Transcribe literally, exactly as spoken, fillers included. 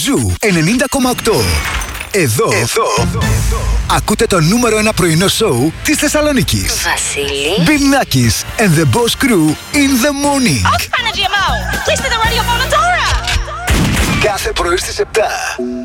Ζου ενενήντα κόμμα οκτώ. Εδώ, εδώ, ακούτε το νούμερο ένα πρωινό σοου της Θεσσαλονίκης. Βασίλη. Μπινάκης and the Boss Crew in the morning. Off, Panagio Mo! Please do the radio phone, Dora! Κάθε πρωί στις επτά.